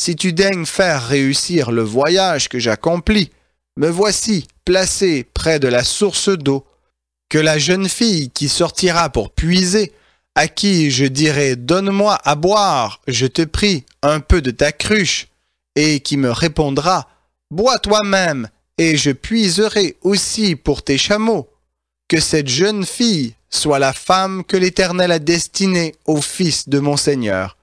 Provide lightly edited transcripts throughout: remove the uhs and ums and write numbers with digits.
si tu daignes faire réussir le voyage que j'accomplis, me voici placé près de la source d'eau, que la jeune fille qui sortira pour puiser, à qui je dirai « Donne-moi à boire, je te prie, un peu de ta cruche », et qui me répondra « Bois toi-même, et je puiserai aussi pour tes chameaux », que cette jeune fille soit la femme que l'Éternel a destinée au fils de mon Seigneur.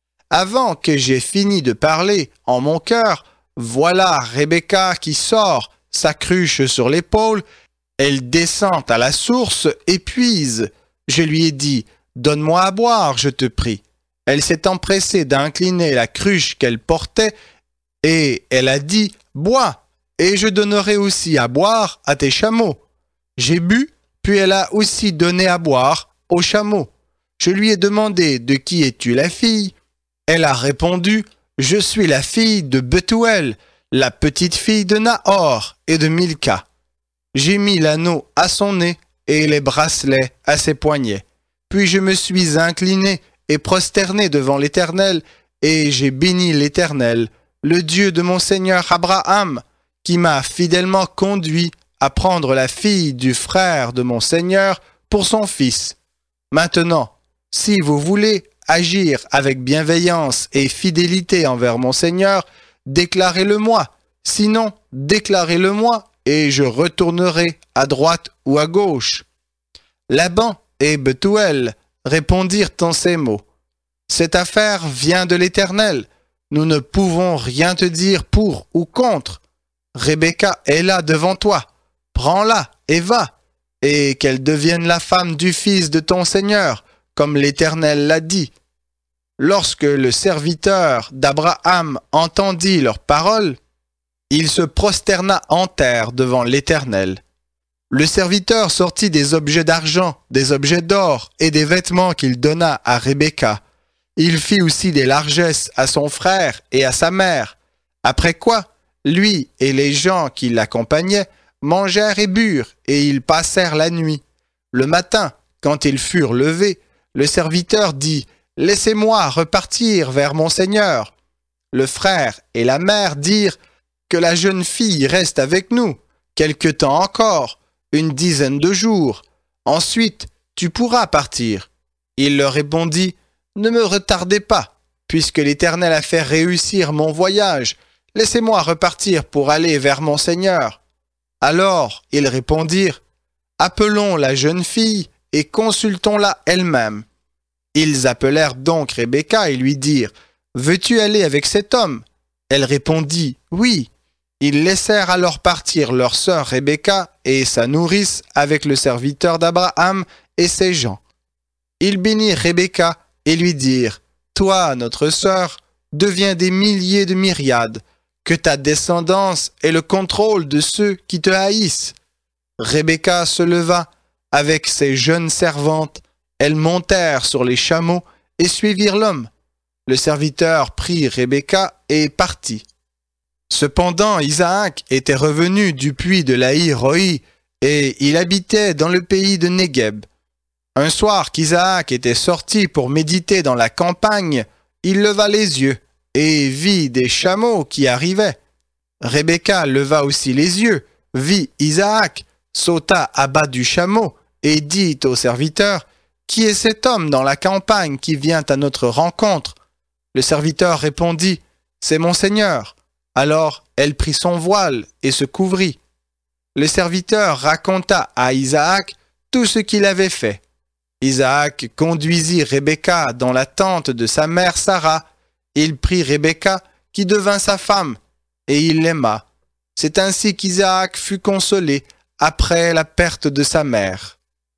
Avant que j'aie fini de parler en mon cœur, voilà Rebecca qui sort, sa cruche sur l'épaule, elle descend à la source et puise. Je lui ai dit, donne-moi à boire, je te prie. Elle s'est empressée d'incliner la cruche qu'elle portait et elle a dit, bois, et je donnerai aussi à boire à tes chameaux. J'ai bu, puis elle a aussi donné à boire aux chameaux. Je lui ai demandé, de qui es-tu la fille? Elle a répondu, je suis la fille de Bethuel, la petite fille de Nahor et de Milca. J'ai mis l'anneau à son nez et les bracelets à ses poignets. Puis je me suis incliné et prosterné devant l'Éternel, et j'ai béni l'Éternel, le Dieu de mon Seigneur Abraham, qui m'a fidèlement conduit à prendre la fille du frère de mon Seigneur pour son fils. Maintenant, si vous voulez agir avec bienveillance et fidélité envers mon Seigneur, déclarez-le-moi. Sinon, déclarez-le-moi et je retournerai à droite ou à gauche. Laban et Bethuel répondirent en ces mots. Cette affaire vient de l'Éternel. Nous ne pouvons rien te dire pour ou contre. Rebecca est là devant toi. Prends-la et va, et qu'elle devienne la femme du fils de ton Seigneur, comme l'Éternel l'a dit. Lorsque le serviteur d'Abraham entendit leurs paroles, il se prosterna en terre devant l'Éternel. Le serviteur sortit des objets d'argent, des objets d'or et des vêtements qu'il donna à Rebecca. Il fit aussi des largesses à son frère et à sa mère. Après quoi, lui et les gens qui l'accompagnaient mangèrent et burent, et ils passèrent la nuit. Le matin, quand ils furent levés, le serviteur dit « Laissez-moi repartir vers mon Seigneur. » Le frère et la mère dirent « Que la jeune fille reste avec nous, quelque temps encore, une dizaine de jours. Ensuite, tu pourras partir. » Il leur répondit « Ne me retardez pas, puisque l'Éternel a fait réussir mon voyage. Laissez-moi repartir pour aller vers mon Seigneur. » Alors ils répondirent, « Appelons la jeune fille et consultons-la elle-même. » Ils appelèrent donc Rebecca et lui dirent, « Veux-tu aller avec cet homme ?» Elle répondit, « Oui. » Ils laissèrent alors partir leur sœur Rebecca et sa nourrice avec le serviteur d'Abraham et ses gens. Ils bénirent Rebecca et lui dirent, « Toi, notre sœur, deviens des milliers de myriades. Que ta descendance ait le contrôle de ceux qui te haïssent. » Rebecca se leva avec ses jeunes servantes. Elles montèrent sur les chameaux et suivirent l'homme. Le serviteur prit Rebecca et partit. Cependant, Isaac était revenu du puits de Laï-Roi et il habitait dans le pays de Négueb. Un soir qu'Isaac était sorti pour méditer dans la campagne, il leva les yeux et vit des chameaux qui arrivaient. Rebecca leva aussi les yeux, vit Isaac, sauta à bas du chameau et dit au serviteur, « Qui est cet homme dans la campagne qui vient à notre rencontre ?» Le serviteur répondit, « C'est mon Seigneur. » Alors elle prit son voile et se couvrit. Le serviteur raconta à Isaac tout ce qu'il avait fait. Isaac conduisit Rebecca dans la tente de sa mère Sarah. Il prit Rebecca, qui devint sa femme, et il l'aima. C'est ainsi qu'Isaac fut consolé après la perte de sa mère.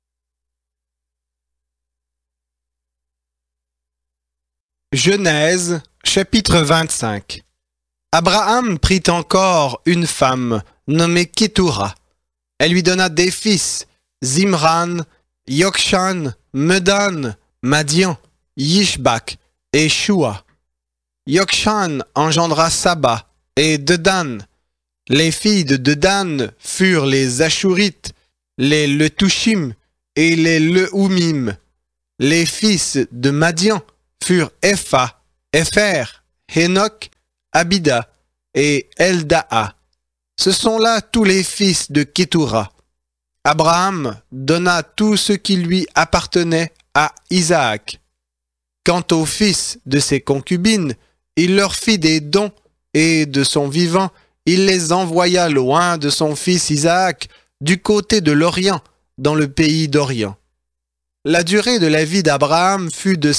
Genèse, chapitre 25. Abraham prit encore une femme, nommée Kétoura. Elle lui donna des fils, Zimran, Yokshan, Medan, Madian, Yishbak et Shua. Yokshan engendra Saba et Dedan. Les filles de Dedan furent les Ashurites, les Letushim et les Leumim. Les fils de Madian furent Epha, Epher, Hénoch, Abida et Eldaa. Ce sont là tous les fils de Kétoura. Abraham donna tout ce qui lui appartenait à Isaac. Quant aux fils de ses concubines, il leur fit des dons et de son vivant, il les envoya loin de son fils Isaac, du côté de l'Orient, dans le pays d'Orient. La durée de la vie d'Abraham fut de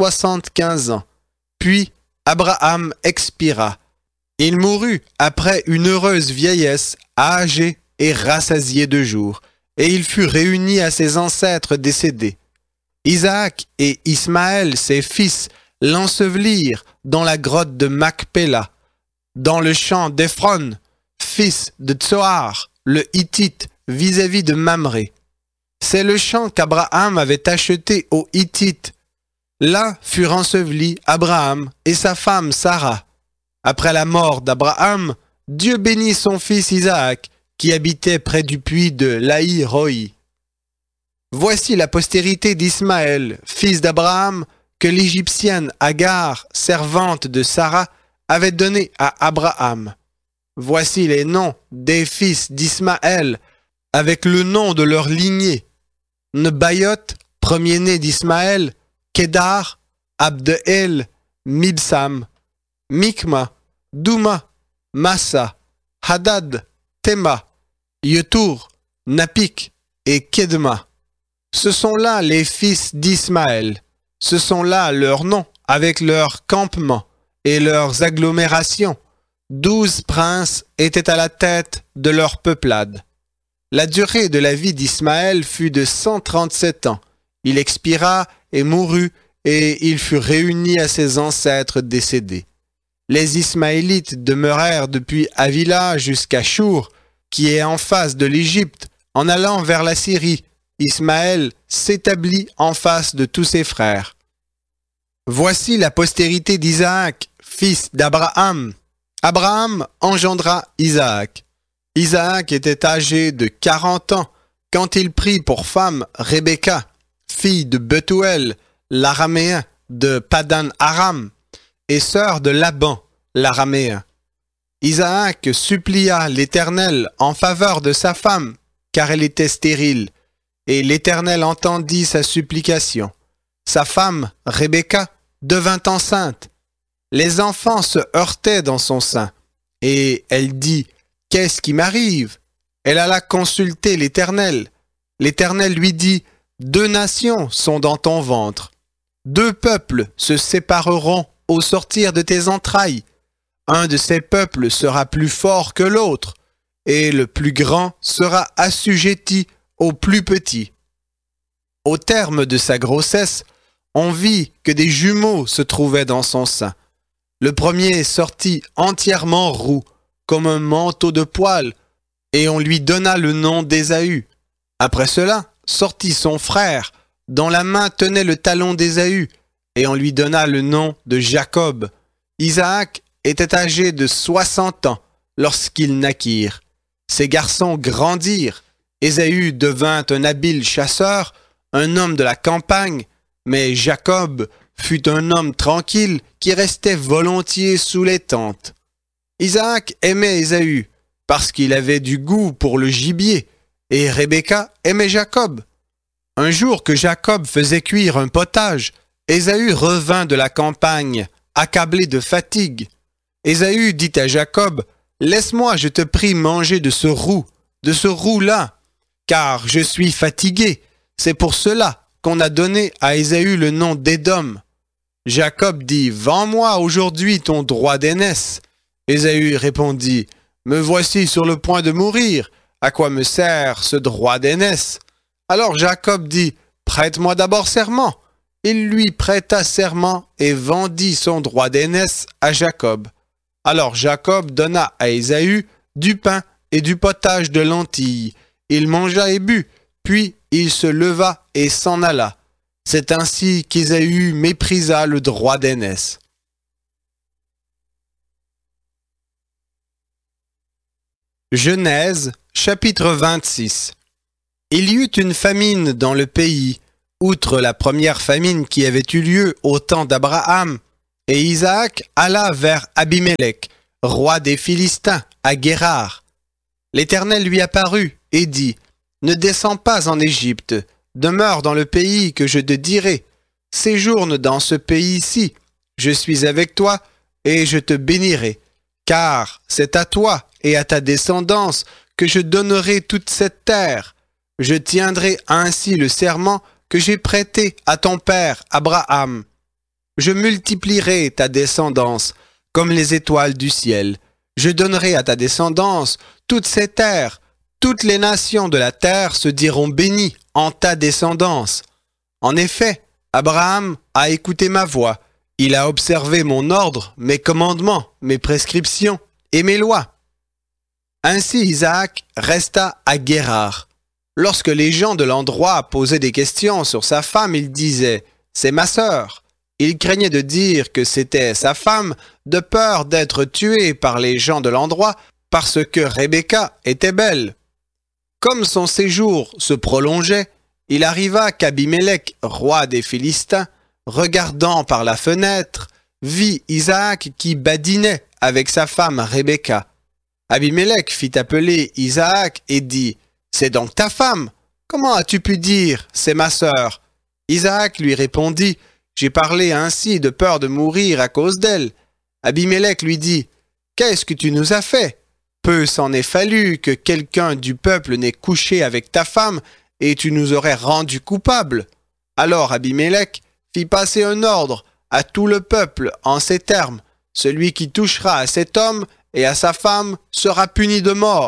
175 ans. Puis Abraham expira. Il mourut après une heureuse vieillesse, âgé et rassasié de jours, et il fut réuni à ses ancêtres décédés. Isaac et Ismaël, ses fils, l'ensevelirent dans la grotte de Macpéla, dans le champ d'Éphron, fils de Tsoar, le Hittite, vis-à-vis de Mamré. C'est le champ qu'Abraham avait acheté aux Hittites. Là furent ensevelis Abraham et sa femme Sarah. Après la mort d'Abraham, Dieu bénit son fils Isaac, qui habitait près du puits de Laï-Roi. Voici la postérité d'Ismaël, fils d'Abraham, que l'Égyptienne Agar, servante de Sarah, avait donné à Abraham. Voici les noms des fils d'Ismaël, avec le nom de leur lignée. Nebayot, premier-né d'Ismaël, Kédar, Abdeel, Mibsam, Mikma, Douma, Massa, Hadad, Tema, Yetur, Napik et Kedma. Ce sont là les fils d'Ismaël. Ce sont là leurs noms, avec leurs campements et leurs agglomérations. 12 princes étaient à la tête de leur peuplade. La durée de la vie d'Ismaël fut de 137 ans. Il expira et mourut, et il fut réuni à ses ancêtres décédés. Les Ismaélites demeurèrent depuis Havila jusqu'à Chour, qui est en face de l'Égypte, en allant vers la Syrie. Ismaël s'établit en face de tous ses frères. Voici la postérité d'Isaac, fils d'Abraham. Abraham engendra Isaac. Isaac était âgé de 40 ans quand il prit pour femme Rebecca, fille de Bethuel, l'araméen de Padan Aram, et sœur de Laban, l'araméen. Isaac supplia l'Éternel en faveur de sa femme, car elle était stérile, et l'Éternel entendit sa supplication. Sa femme, Rebecca, devint enceinte. Les enfants se heurtaient dans son sein, et elle dit, « Qu'est-ce qui m'arrive ?» Elle alla consulter l'Éternel. L'Éternel lui dit, « 2 nations sont dans ton ventre. 2 peuples se sépareront au sortir de tes entrailles. Un de ces peuples sera plus fort que l'autre, et le plus grand sera assujetti au plus petit. » Au terme de sa grossesse, on vit que des jumeaux se trouvaient dans son sein. Le premier sortit entièrement roux, comme un manteau de poils, et on lui donna le nom d'Ésaü. Après cela, sortit son frère, dont la main tenait le talon d'Ésaü, et on lui donna le nom de Jacob. Isaac était âgé de 60 ans lorsqu'ils naquirent. Ces garçons grandirent. Ésaü devint un habile chasseur, un homme de la campagne, mais Jacob fut un homme tranquille qui restait volontiers sous les tentes. Isaac aimait Ésaü parce qu'il avait du goût pour le gibier, et Rebecca aimait Jacob. Un jour que Jacob faisait cuire un potage, Ésaü revint de la campagne, accablé de fatigue. Ésaü dit à Jacob, « Laisse-moi, je te prie, manger de ce roux-là, car je suis fatigué. C'est pour cela qu'on a donné à Ésaü le nom d'Édom. » Jacob dit, « Vends-moi aujourd'hui ton droit d'aînesse. » Ésaü répondit, « Me voici sur le point de mourir. À quoi me sert ce droit d'aînesse ?» Alors Jacob dit, « Prête-moi d'abord serment. » Il lui prêta serment et vendit son droit d'aînesse à Jacob. Alors Jacob donna à Ésaü du pain et du potage de lentilles. Il mangea et but, puis il se leva et s'en alla. C'est ainsi qu'Ésaü méprisa le droit d'aînesse. Genèse, chapitre 26. Il y eut une famine dans le pays. Outre la première famine qui avait eu lieu au temps d'Abraham, Et Isaac alla vers Abimélec, roi des Philistins, à Guérar. L'Éternel lui apparut et dit, « Ne descends pas en Égypte, demeure dans le pays que je te dirai. Séjourne dans ce pays-ci, je suis avec toi et je te bénirai, car c'est à toi et à ta descendance que je donnerai toute cette terre. Je tiendrai ainsi le serment que j'ai prêté à ton père Abraham. Je multiplierai ta descendance comme les étoiles du ciel. Je donnerai à ta descendance toutes ces terres. Toutes les nations de la terre se diront bénies en ta descendance. En effet, Abraham a écouté ma voix. Il a observé mon ordre, mes commandements, mes prescriptions et mes lois. » Ainsi Isaac resta à Guérar. Lorsque les gens de l'endroit posaient des questions sur sa femme, il disait « C'est ma sœur ». Il craignait de dire que c'était sa femme, de peur d'être tué par les gens de l'endroit, parce que Rebecca était belle. Comme son séjour se prolongeait, il arriva qu'Abimélec, roi des Philistins, regardant par la fenêtre, vit Isaac qui badinait avec sa femme Rebecca. Abimélec fit appeler Isaac et dit, « C'est donc ta femme? Comment as-tu pu dire, c'est ma sœur? » Isaac lui répondit, « J'ai parlé ainsi de peur de mourir à cause d'elle. » Abimélec lui dit, « Qu'est-ce que tu nous as fait? Peu s'en est fallu que quelqu'un du peuple n'ait couché avec ta femme et tu nous aurais rendus coupables. » Alors Abimélec fit passer un ordre à tout le peuple en ces termes, « Celui qui touchera à cet homme et à sa femme sera puni de mort. »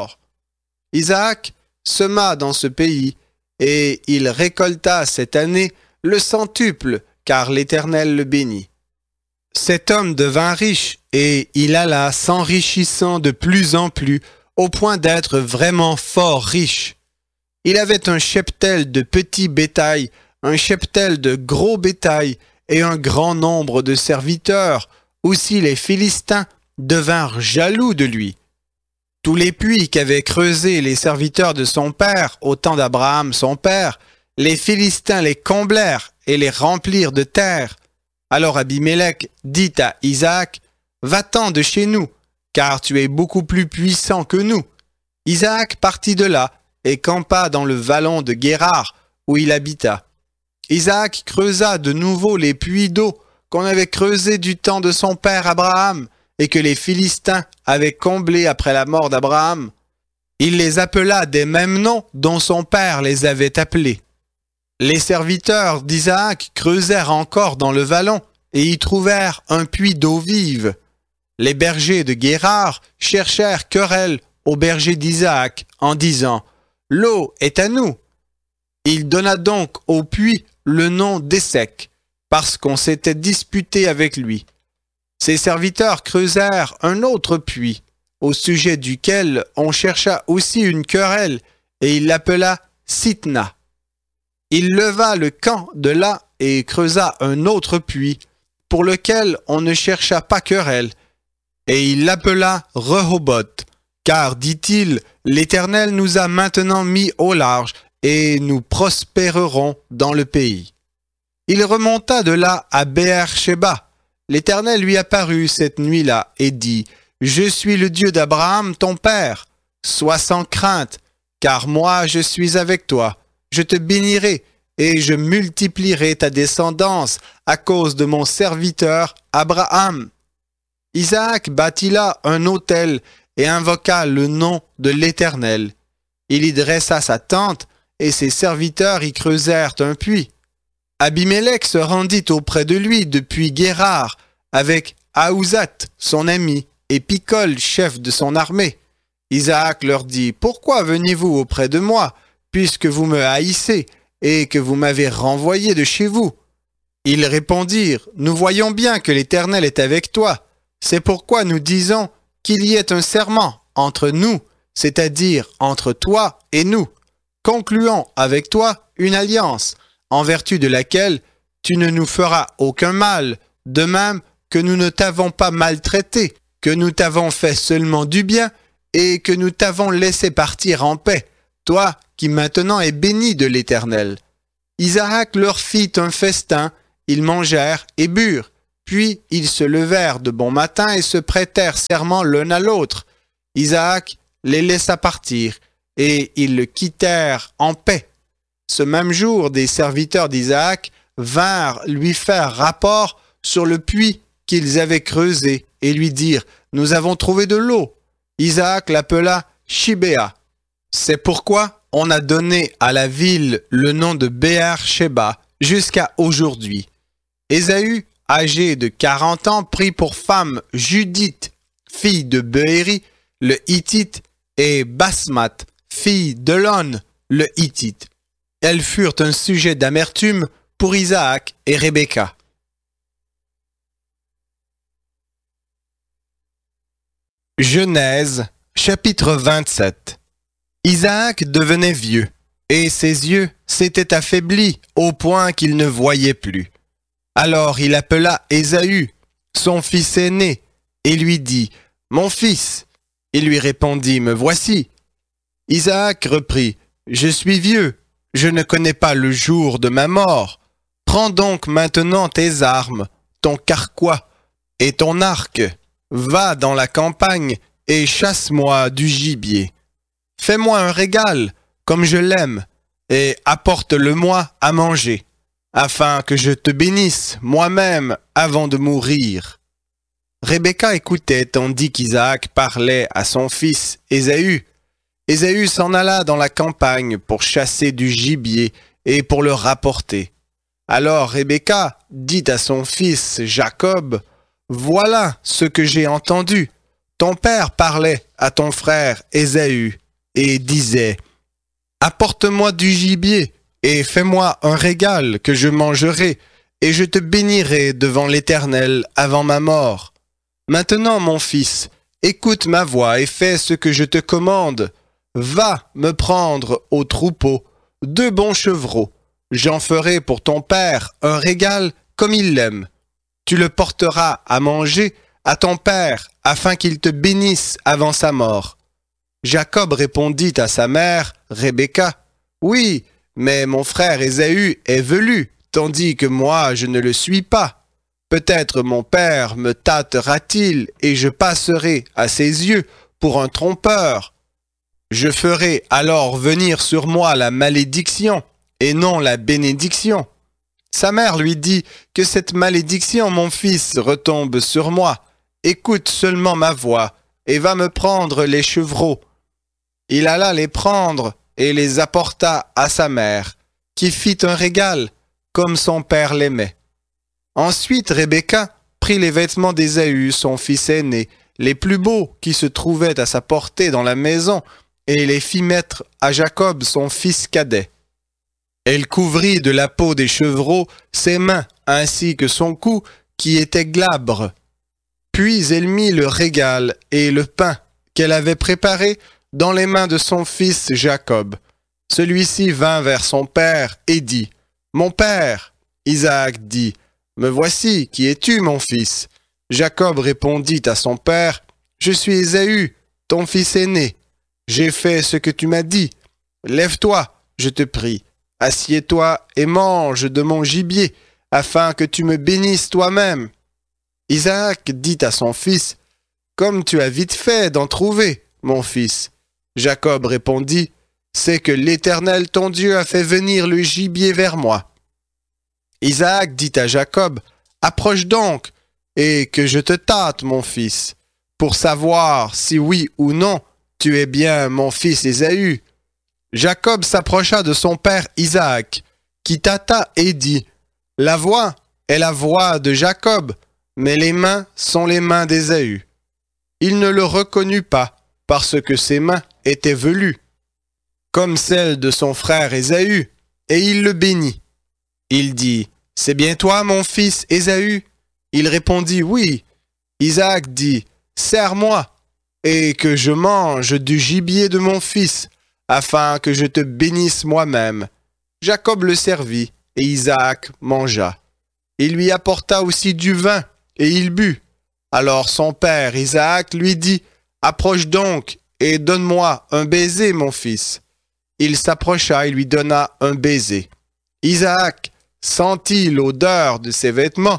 Isaac sema dans ce pays, et il récolta cette année le centuple, car l'Éternel le bénit. Cet homme devint riche, et il alla s'enrichissant de plus en plus, au point d'être vraiment fort riche. Il avait un cheptel de petit bétail, un cheptel de gros bétail, et un grand nombre de serviteurs. Aussi les Philistins devinrent jaloux de lui. Tous les puits qu'avaient creusés les serviteurs de son père, au temps d'Abraham son père, les Philistins les comblèrent et les remplirent de terre. Alors Abimélec dit à Isaac, « Va-t'en de chez nous, car tu es beaucoup plus puissant que nous. » Isaac partit de là et campa dans le vallon de Guérar, où il habita. Isaac creusa de nouveau les puits d'eau qu'on avait creusés du temps de son père Abraham et que les Philistins avaient comblés après la mort d'Abraham. Il les appela des mêmes noms dont son père les avait appelés. Les serviteurs d'Isaac creusèrent encore dans le vallon et y trouvèrent un puits d'eau vive. Les bergers de Guérar cherchèrent querelle aux bergers d'Isaac en disant « L'eau est à nous ». Il donna donc au puits le nom d'Essec, parce qu'on s'était disputé avec lui. Ses serviteurs creusèrent un autre puits, au sujet duquel on chercha aussi une querelle, et il l'appela Sitna. Il leva le camp de là et creusa un autre puits, pour lequel on ne chercha pas querelle, et il l'appela Rehoboth, car, dit-il, l'Éternel nous a maintenant mis au large, et nous prospérerons dans le pays. Il remonta de là à Béer-Shéba. L'Éternel lui apparut cette nuit-là et dit, « Je suis le Dieu d'Abraham, ton père. Sois sans crainte, car moi je suis avec toi. Je te bénirai et je multiplierai ta descendance à cause de mon serviteur Abraham. » Isaac bâtit là un autel et invoqua le nom de l'Éternel. Il y dressa sa tente et ses serviteurs y creusèrent un puits. Abimélec se rendit auprès de lui depuis Guérar, avec Ahuzat, son ami, et Picol, chef de son armée. Isaac leur dit, « Pourquoi venez-vous auprès de moi, puisque vous me haïssez, et que vous m'avez renvoyé de chez vous ?» Ils répondirent, « Nous voyons bien que l'Éternel est avec toi. C'est pourquoi nous disons qu'il y ait un serment entre nous, c'est-à-dire entre toi et nous. Concluons avec toi une alliance, en vertu de laquelle tu ne nous feras aucun mal, de même que nous ne t'avons pas maltraité, que nous t'avons fait seulement du bien et que nous t'avons laissé partir en paix, toi qui maintenant es béni de l'Éternel. » Isaac leur fit un festin, ils mangèrent et burent, Puis ils se levèrent de bon matin et se prêtèrent serment l'un à l'autre. Isaac les laissa partir, et ils le quittèrent en paix. Ce même jour, des serviteurs d'Isaac vinrent lui faire rapport sur le puits qu'ils avaient creusé, et lui dirent, « Nous avons trouvé de l'eau. » Isaac l'appela Shibéa. C'est pourquoi on a donné à la ville le nom de Béer-Shéba jusqu'à aujourd'hui. Ésaü, âgé de 40 ans, prit pour femme Judith, fille de Beéri, le Hittite, et Basmath, fille d'Elon, le Hittite. Elles furent un sujet d'amertume pour Isaac et Rebecca. Genèse, chapitre 27. Isaac devenait vieux, et ses yeux s'étaient affaiblis au point qu'il ne voyait plus. Alors il appela Ésaü, son fils aîné, et lui dit, « Mon fils !» Il lui répondit, « Me voici. » Isaac reprit, « Je suis vieux, je ne connais pas le jour de ma mort. Prends donc maintenant tes armes, ton carquois et ton arc. Va dans la campagne et chasse-moi du gibier. Fais-moi un régal, comme je l'aime, et apporte-le-moi à manger, afin que je te bénisse moi-même avant de mourir. » Rebecca écoutait tandis qu'Isaac parlait à son fils Ésaü. Ésaü s'en alla dans la campagne pour chasser du gibier et pour le rapporter. Alors Rebecca dit à son fils Jacob, « Voilà ce que j'ai entendu. Ton père parlait à ton frère Ésaü et disait, « Apporte-moi du gibier et fais-moi un régal que je mangerai, et je te bénirai devant l'Éternel avant ma mort. Maintenant, mon fils, écoute ma voix et fais ce que je te commande. Va me prendre au troupeau 2 bons chevreaux. J'en ferai pour ton père un régal comme il l'aime. Tu le porteras à manger à ton père afin qu'il te bénisse avant sa mort. » Jacob répondit à sa mère, Rebecca, « Oui, mais mon frère Ésaü est velu, tandis que moi je ne le suis pas. Peut-être mon père me tâtera-t-il et je passerai à ses yeux pour un trompeur. Je ferai alors venir sur moi la malédiction et non la bénédiction. » Sa mère lui dit, « Que cette malédiction, mon fils, retombe sur moi. Écoute seulement ma voix et va me prendre les chevreaux. » Il alla les prendre et les apporta à sa mère, qui fit un régal, comme son père l'aimait. Ensuite Rebecca prit les vêtements d'Ésaü, son fils aîné, les plus beaux qui se trouvaient à sa portée dans la maison, et les fit mettre à Jacob, son fils cadet. Elle couvrit de la peau des chevreaux ses mains ainsi que son cou, qui était glabre. Puis elle mit le régal et le pain qu'elle avait préparé dans les mains de son fils Jacob. Celui-ci vint vers son père et dit, « Mon père !» Isaac dit, « Me voici, qui es-tu, mon fils ?» Jacob répondit à son père, « Je suis Ésaü, ton fils aîné. J'ai fait ce que tu m'as dit. Lève-toi, je te prie, assieds-toi et mange de mon gibier, afin que tu me bénisses toi-même. » Isaac dit à son fils, « Comme tu as vite fait d'en trouver, mon fils. » Jacob répondit, « C'est que l'Éternel ton Dieu a fait venir le gibier vers moi. » Isaac dit à Jacob, « Approche donc, et que je te tâte, mon fils, pour savoir si oui ou non tu es bien mon fils Ésaü. » Jacob s'approcha de son père Isaac, qui tâta et dit, « La voix est la voix de Jacob, mais les mains sont les mains d'Ésaü. » Il ne le reconnut pas, parce que ses mains étaient velues, comme celles de son frère Ésaü, et il le bénit. Il dit, « C'est bien toi, mon fils Ésaü ?» Il répondit, « Oui. » Isaac dit, « Serre-moi, et que je mange du gibier de mon fils, afin que je te bénisse moi-même. » Jacob le servit, et Isaac mangea. Il lui apporta aussi du vin, et il but. Alors son père Isaac lui dit, « Approche donc, et donne-moi un baiser, mon fils. » Il s'approcha et lui donna un baiser. Isaac sentit l'odeur de ses vêtements,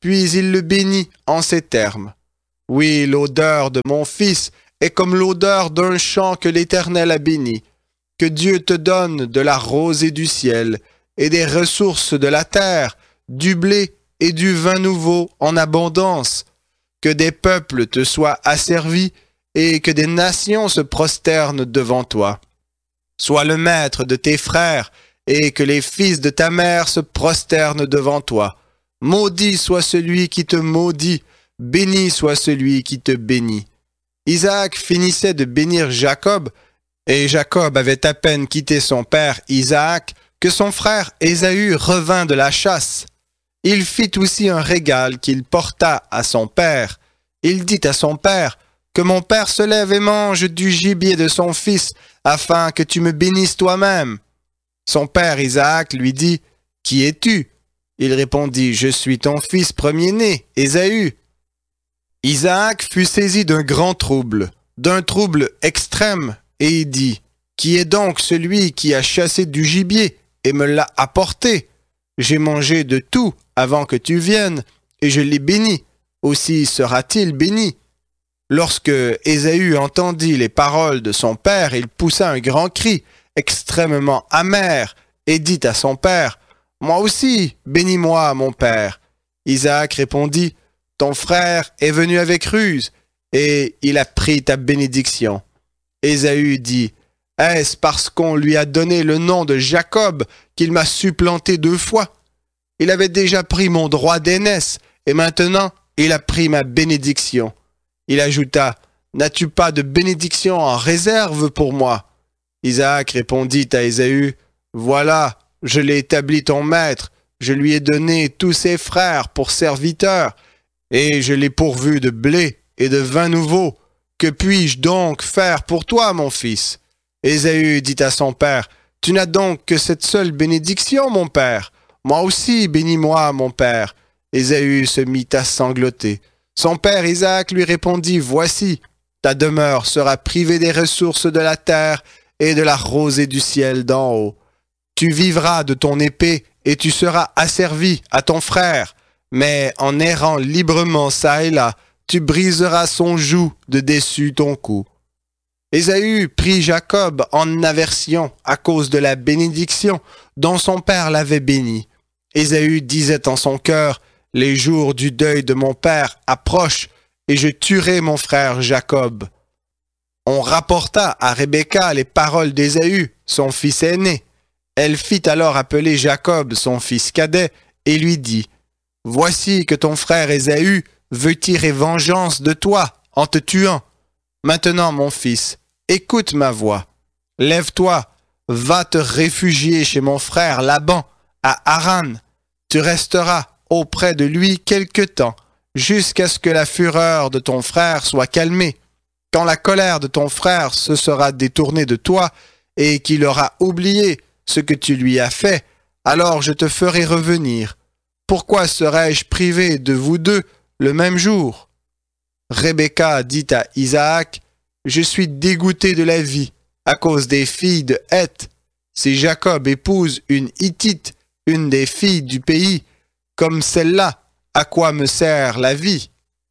puis il le bénit en ces termes. « Oui, l'odeur de mon fils est comme l'odeur d'un champ que l'Éternel a béni. Que Dieu te donne de la rosée du ciel et des ressources de la terre, du blé et du vin nouveau en abondance. Que des peuples te soient asservis et que des nations se prosternent devant toi. Sois le maître de tes frères et que les fils de ta mère se prosternent devant toi. Maudit soit celui qui te maudit, béni soit celui qui te bénit. » Isaac finissait de bénir Jacob, et Jacob avait à peine quitté son père Isaac que son frère Ésaü revint de la chasse. Il fit aussi un régal qu'il porta à son père. Il dit à son père, « Que mon père se lève et mange du gibier de son fils, afin que tu me bénisses toi-même. » Son père Isaac lui dit, « Qui es-tu » Il répondit, « Je suis ton fils premier-né, Ésaü. » Isaac fut saisi d'un grand trouble extrême, et il dit, « Qui est donc celui qui a chassé du gibier et me l'a apporté? J'ai mangé de tout avant que tu viennes, et je l'ai béni. Aussi sera-t-il béni. » Lorsque Ésaü entendit les paroles de son père, il poussa un grand cri, extrêmement amer, et dit à son père, « Moi aussi, bénis-moi, mon père. » Isaac répondit, « Ton frère est venu avec ruse, et il a pris ta bénédiction. » Ésaü dit, « Est-ce parce qu'on lui a donné le nom de Jacob qu'il m'a supplanté 2 fois? Il avait déjà pris mon droit d'aînesse, et maintenant il a pris ma bénédiction. » Il ajouta, « N'as-tu pas de bénédiction en réserve pour moi? » Isaac répondit à Ésaü, « Voilà, je l'ai établi ton maître, je lui ai donné tous ses frères pour serviteurs, et je l'ai pourvu de blé et de vin nouveau. Que puis-je donc faire pour toi, mon fils? » Ésaü dit à son père, « Tu n'as donc que cette seule bénédiction, mon père. Moi aussi, bénis-moi, mon père. » Ésaü se mit à sangloter. Son père Isaac lui répondit, « Voici, ta demeure sera privée des ressources de la terre et de la rosée du ciel d'en haut. Tu vivras de ton épée et tu seras asservi à ton frère, mais en errant librement çà et là, tu briseras son joug de dessus ton cou. » Ésaü prit Jacob en aversion à cause de la bénédiction dont son père l'avait béni. Ésaü disait en son cœur, « Les jours du deuil de mon père approchent, et je tuerai mon frère Jacob. » On rapporta à Rebecca les paroles d'Ésaü, son fils aîné. Elle fit alors appeler Jacob, son fils cadet, et lui dit, « Voici que ton frère Ésaü veut tirer vengeance de toi en te tuant. Maintenant, mon fils, écoute ma voix. Lève-toi, va te réfugier chez mon frère Laban, à Haran. Tu resteras auprès de lui quelque temps, jusqu'à ce que la fureur de ton frère soit calmée. Quand la colère de ton frère se sera détournée de toi et qu'il aura oublié ce que tu lui as fait, alors je te ferai revenir. Pourquoi serais-je privé de vous deux le même jour? » Rebecca dit à Isaac, « Je suis dégoûté de la vie à cause des filles de Heth. Si Jacob épouse une Hittite, une des filles du pays, comme celle-là, à quoi me sert la vie? »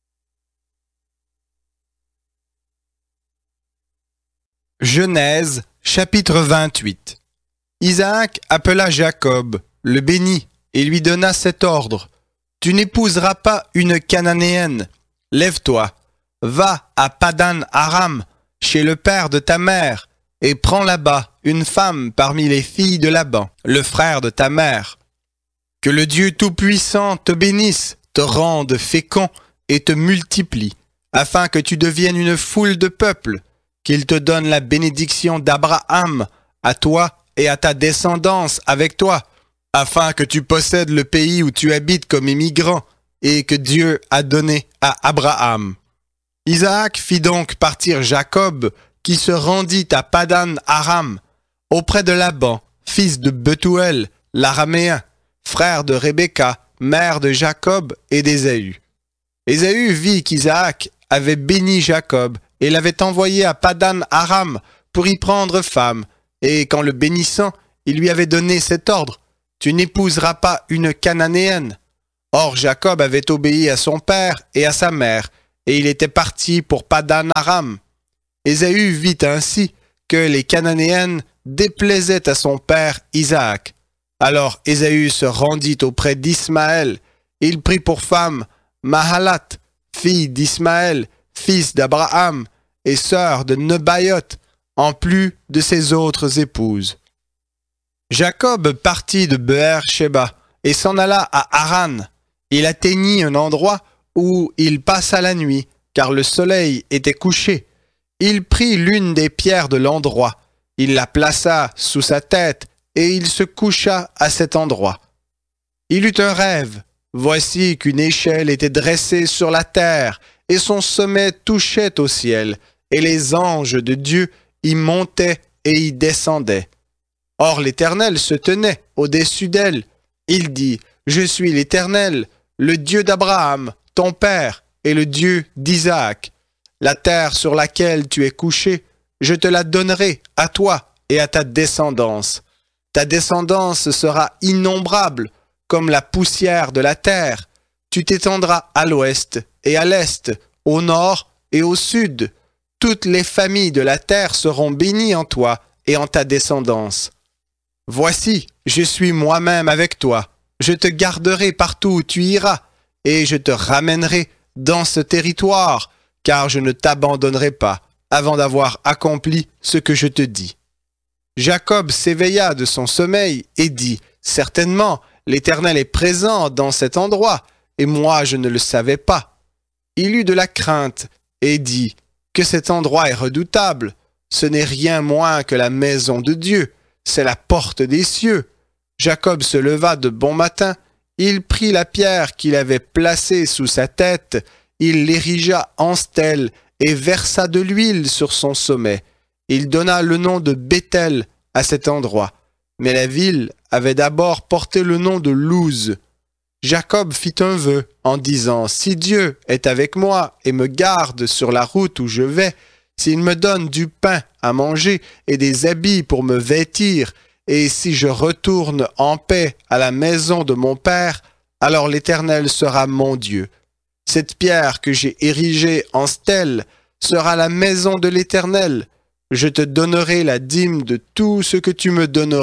Genèse, chapitre 28. Isaac appela Jacob, le bénit, et lui donna cet ordre. « Tu n'épouseras pas une Cananéenne. Lève-toi, va à Padan Aram, chez le père de ta mère, et prends là-bas une femme parmi les filles de Laban, le frère de ta mère. Que le Dieu Tout-Puissant te bénisse, te rende fécond et te multiplie, afin que tu deviennes une foule de peuples, qu'il te donne la bénédiction d'Abraham, à toi et à ta descendance avec toi, afin que tu possèdes le pays où tu habites comme immigrant, et que Dieu a donné à Abraham. » Isaac fit donc partir Jacob, qui se rendit à Padan Aram, auprès de Laban, fils de Bethuel, l'araméen, frère de Rebecca, mère de Jacob et d'Ésaü. Ésaü vit qu'Isaac avait béni Jacob et l'avait envoyé à Padan Aram pour y prendre femme, et qu'en le bénissant, il lui avait donné cet ordre, « Tu n'épouseras pas une Cananéenne. » Or Jacob avait obéi à son père et à sa mère, et il était parti pour Padan Aram. Ésaü vit ainsi que les Cananéennes déplaisaient à son père Isaac. Alors Ésaü se rendit auprès d'Ismaël. Il prit pour femme Mahalat, fille d'Ismaël, fils d'Abraham, et sœur de Nebaïoth, en plus de ses autres épouses. Jacob partit de Beër-Shéba et s'en alla à Haran. Il atteignit un endroit où il passa la nuit, car le soleil était couché. Il prit l'une des pierres de l'endroit, il la plaça sous sa tête, et il se coucha à cet endroit. Il eut un rêve. Voici qu'une échelle était dressée sur la terre, et son sommet touchait au ciel, et les anges de Dieu y montaient et y descendaient. Or l'Éternel se tenait au-dessus d'elle. Il dit, « Je suis l'Éternel, le Dieu d'Abraham, ton père, et le Dieu d'Isaac. La terre sur laquelle tu es couché, je te la donnerai à toi et à ta descendance. Ta descendance sera innombrable, comme la poussière de la terre. Tu t'étendras à l'ouest et à l'est, au nord et au sud. Toutes les familles de la terre seront bénies en toi et en ta descendance. Voici, je suis moi-même avec toi. Je te garderai partout où tu iras, et je te ramènerai dans ce territoire, car je ne t'abandonnerai pas avant d'avoir accompli ce que je te dis. » Jacob s'éveilla de son sommeil et dit, « Certainement, l'Éternel est présent dans cet endroit, et moi je ne le savais pas. » Il eut de la crainte et dit, « Que cet endroit est redoutable. Ce n'est rien moins que la maison de Dieu, c'est la porte des cieux. » Jacob se leva de bon matin, il prit la pierre qu'il avait placée sous sa tête, il l'érigea en stèle et versa de l'huile sur son sommet. Il donna le nom de Béthel à cet endroit. Mais la ville avait d'abord porté le nom de Luz. Jacob fit un vœu en disant, « Si Dieu est avec moi et me garde sur la route où je vais, s'il me donne du pain à manger et des habits pour me vêtir, et si je retourne en paix à la maison de mon père, alors l'Éternel sera mon Dieu. Cette pierre que j'ai érigée en stèle sera la maison de l'Éternel. Je te donnerai la dîme de tout ce que tu me donneras. »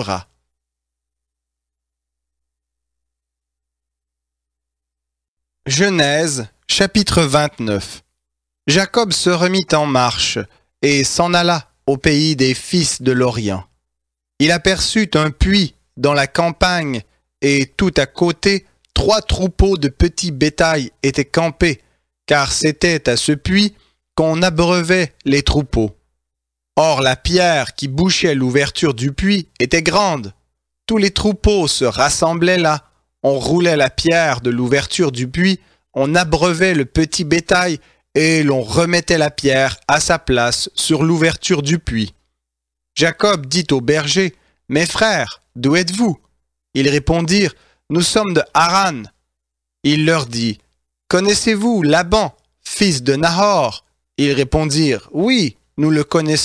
Genèse, chapitre 29. Jacob se remit en marche et s'en alla au pays des fils de l'Orient. Il aperçut un puits dans la campagne et tout à côté, 3 troupeaux de petits bétail étaient campés, car c'était à ce puits qu'on abreuvait les troupeaux. Or la pierre qui bouchait l'ouverture du puits était grande. Tous les troupeaux se rassemblaient là. On roulait la pierre de l'ouverture du puits, on abreuvait le petit bétail et l'on remettait la pierre à sa place sur l'ouverture du puits. Jacob dit aux bergers, « Mes frères, d'où êtes-vous » Ils répondirent, « Nous sommes de Haran. » Il leur dit, « Connaissez-vous Laban, fils de Nahor » Ils répondirent, « Oui, nous le connaissons. »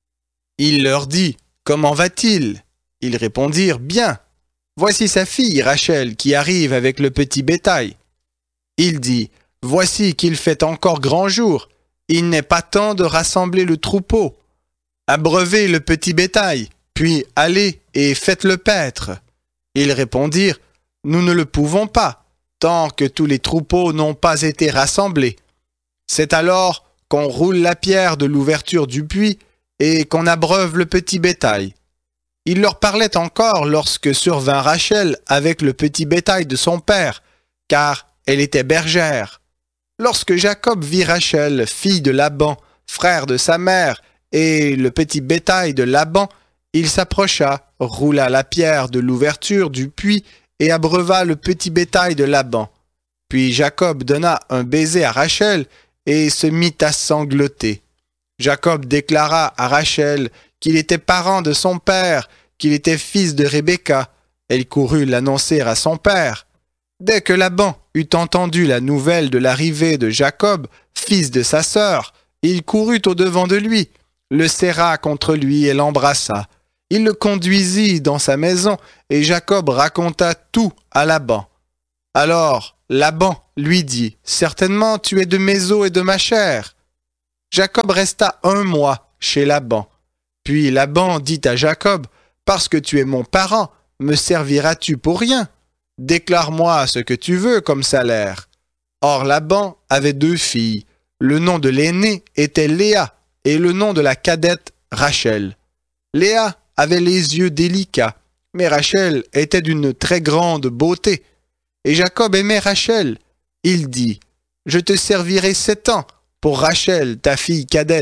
Il leur dit, « Comment va-t-il » Ils répondirent, « Bien. Voici sa fille Rachel qui arrive avec le petit bétail. » Il dit, « Voici qu'il fait encore grand jour. Il n'est pas temps de rassembler le troupeau. Abreuvez le petit bétail, puis allez et faites-le paître. » Ils répondirent, « Nous ne le pouvons pas, tant que tous les troupeaux n'ont pas été rassemblés. » C'est alors qu'on roule la pierre de l'ouverture du puits et qu'on abreuve le petit bétail. Il leur parlait encore lorsque survint Rachel avec le petit bétail de son père, car elle était bergère. Lorsque Jacob vit Rachel, fille de Laban, frère de sa mère, et le petit bétail de Laban, il s'approcha, roula la pierre de l'ouverture du puits et abreuva le petit bétail de Laban. Puis Jacob donna un baiser à Rachel et se mit à sangloter. Jacob déclara à Rachel qu'il était parent de son père, qu'il était fils de Rebecca. Elle courut l'annoncer à son père. Dès que Laban eut entendu la nouvelle de l'arrivée de Jacob, fils de sa sœur, il courut au-devant de lui, le serra contre lui et l'embrassa. Il le conduisit dans sa maison et Jacob raconta tout à Laban. Alors Laban lui dit, « Certainement tu es de mes os et de ma chair. » Jacob resta 1 mois chez Laban. Puis Laban dit à Jacob, « Parce que tu es mon parent, me serviras-tu pour rien? Déclare-moi ce que tu veux comme salaire. » Or Laban avait 2 filles. Le nom de l'aînée était Léa et le nom de la cadette Rachel. Léa avait les yeux délicats, mais Rachel était d'une très grande beauté. Et Jacob aimait Rachel. Il dit, « Je te servirai 7 ans pour Rachel, ta fille cadette. »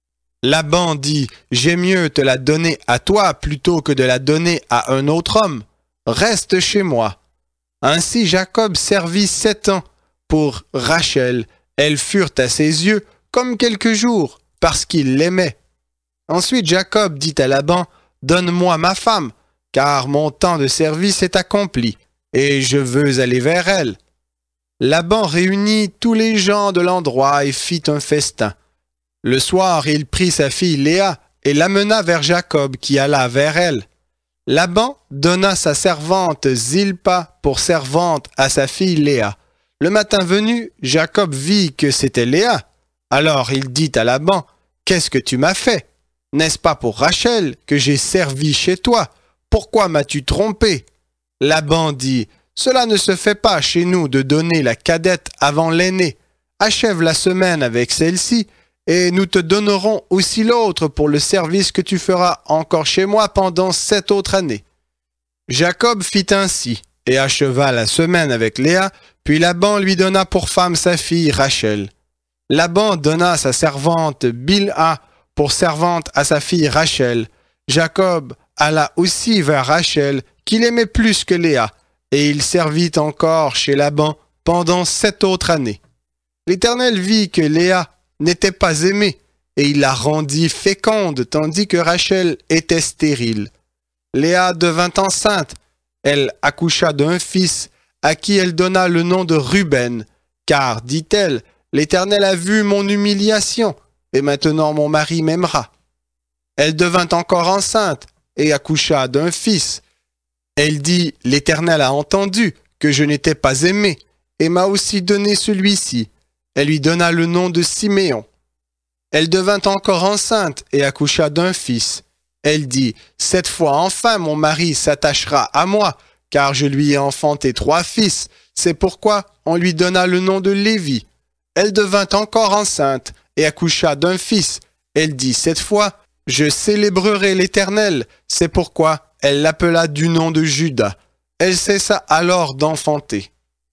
Laban dit, « J'ai mieux te la donner à toi plutôt que de la donner à un autre homme. Reste chez moi. » Ainsi Jacob servit 7 ans pour Rachel. Elles furent à ses yeux comme quelques jours, parce qu'il l'aimait. Ensuite Jacob dit à Laban, « Donne-moi ma femme, car mon temps de service est accompli, et je veux aller vers elle. » Laban réunit tous les gens de l'endroit et fit un festin. Le soir, il prit sa fille Léa et l'amena vers Jacob, qui alla vers elle. Laban donna sa servante Zilpa pour servante à sa fille Léa. Le matin venu, Jacob vit que c'était Léa. Alors il dit à Laban, « Qu'est-ce que tu m'as fait? N'est-ce pas pour Rachel que j'ai servi chez toi? Pourquoi m'as-tu trompé? » Laban dit, « Cela ne se fait pas chez nous de donner la cadette avant l'aînée. Achève la semaine avec celle-ci, et nous te donnerons aussi l'autre pour le service que tu feras encore chez moi pendant 7 autres années. » Jacob fit ainsi, et acheva la semaine avec Léa, puis Laban lui donna pour femme sa fille Rachel. Laban donna sa servante Bilha pour servante à sa fille Rachel. Jacob alla aussi vers Rachel, qu'il aimait plus que Léa, et il servit encore chez Laban pendant 7 autres années. L'Éternel vit que Léa n'était pas aimée, et il la rendit féconde, tandis que Rachel était stérile. Léa devint enceinte. Elle accoucha d'un fils, à qui elle donna le nom de Ruben, car, dit-elle, l'Éternel a vu mon humiliation, et maintenant mon mari m'aimera. Elle devint encore enceinte, et accoucha d'un fils. Elle dit, l'Éternel a entendu que je n'étais pas aimée, et m'a aussi donné celui-ci. Elle lui donna le nom de Siméon. Elle devint encore enceinte et accoucha d'un fils. Elle dit, cette fois enfin mon mari s'attachera à moi, car je lui ai enfanté 3 fils. C'est pourquoi on lui donna le nom de Lévi. Elle devint encore enceinte et accoucha d'un fils. Elle dit, cette fois, je célébrerai l'Éternel. C'est pourquoi elle l'appela du nom de Juda. Elle cessa alors d'enfanter.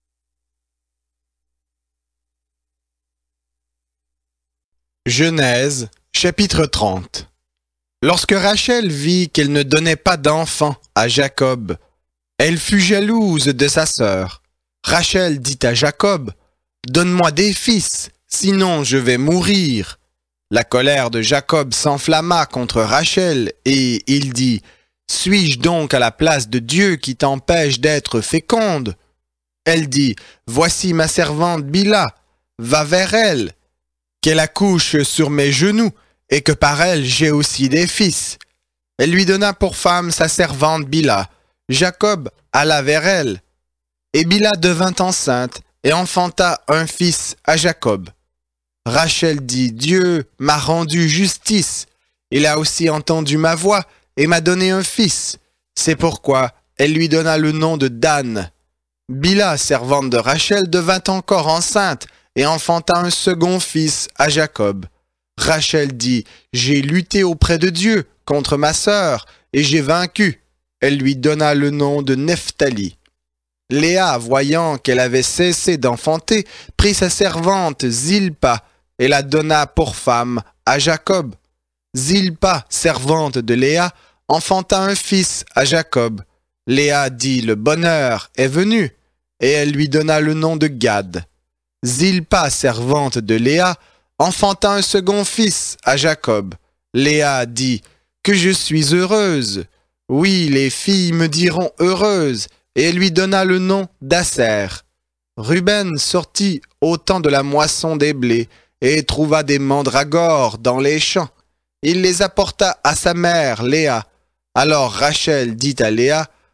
Genèse, chapitre 30. Lorsque Rachel vit qu'elle ne donnait pas d'enfant à Jacob, elle fut jalouse de sa sœur. Rachel dit à Jacob, « Donne-moi des fils, sinon je vais mourir. » La colère de Jacob s'enflamma contre Rachel et il dit, « Suis-je donc à la place de Dieu qui t'empêche d'être féconde? » Elle dit, « Voici ma servante Bilha, va vers elle, qu'elle accouche sur mes genoux, et que par elle j'ai aussi des fils. » Elle lui donna pour femme sa servante Bilha. Jacob alla vers elle, et Bilha devint enceinte et enfanta un fils à Jacob. Rachel dit, « Dieu m'a rendu justice, il a aussi entendu ma voix et m'a donné un fils. » C'est pourquoi elle lui donna le nom de Dan. Bilha, servante de Rachel, devint encore enceinte et enfanta un second fils à Jacob. Rachel dit, « J'ai lutté auprès de Dieu contre ma sœur, et j'ai vaincu. » Elle lui donna le nom de Nephtali. Léa, voyant qu'elle avait cessé d'enfanter, prit sa servante Zilpa et la donna pour femme à Jacob. Zilpa, servante de Léa, enfanta un fils à Jacob. Léa dit, « Le bonheur est venu. » Et elle lui donna le nom de Gad. Zilpa, servante de Léa, enfanta un second fils à Jacob. Léa dit, « Que je suis heureuse. Oui, les filles me diront heureuse. » Et elle lui donna le nom d'Aser. Ruben sortit au temps de la moisson des blés et trouva des mandragores dans les champs. Il les apporta à sa mère Léa. Alors Rachel dit à Léa, «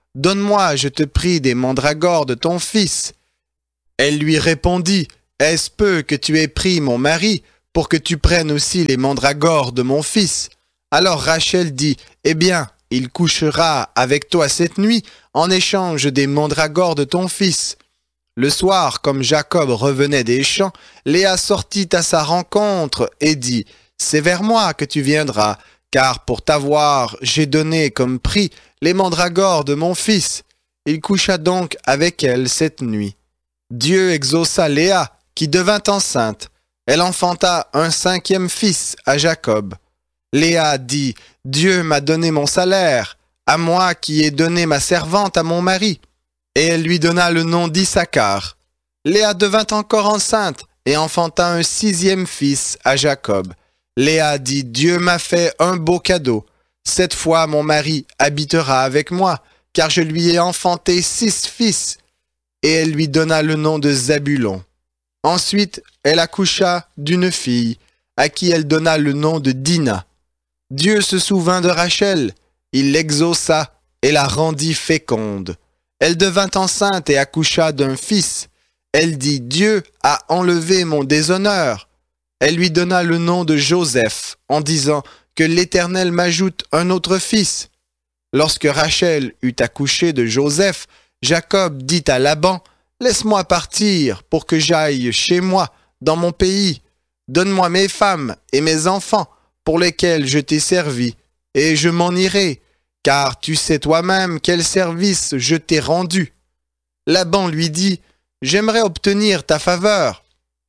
donne-moi, je te prie, des mandragores de ton fils. » Elle lui répondit, « Est-ce peu que tu aies pris mon mari, pour que tu prennes aussi les mandragores de mon fils ?» Alors Rachel dit, « Eh bien, il couchera avec toi cette nuit en échange des mandragores de ton fils. » Le soir, comme Jacob revenait des champs, Léa sortit à sa rencontre et dit, « C'est vers moi que tu viendras, car pour t'avoir, j'ai donné comme prix les mandragores de mon fils. » Il coucha donc avec elle cette nuit. Dieu exauça Léa, qui devint enceinte. Elle enfanta un 5e fils à Jacob. Léa dit, « Dieu m'a donné mon salaire, à moi qui ai donné ma servante à mon mari. » Et elle lui donna le nom d'Issachar. Léa devint encore enceinte et enfanta un 6e fils à Jacob. Léa dit, « Dieu m'a fait un beau cadeau. Cette fois mon mari habitera avec moi, car je lui ai enfanté 6 fils. » Et elle lui donna le nom de Zabulon. Ensuite, elle accoucha d'une fille, à qui elle donna le nom de Dina. Dieu se souvint de Rachel, il l'exauça et la rendit féconde. Elle devint enceinte et accoucha d'un fils. Elle dit, « Dieu a enlevé mon déshonneur. » Elle lui donna le nom de Joseph, en disant, « Que l'Éternel m'ajoute un autre fils. » Lorsque Rachel eut accouché de Joseph, Jacob dit à Laban, « Laisse-moi partir pour que j'aille chez moi, dans mon pays. Donne-moi mes femmes et mes enfants, pour lesquels je t'ai servi, et je m'en irai. Car tu sais toi-même quel service je t'ai rendu. » Laban lui dit, « J'aimerais obtenir ta faveur.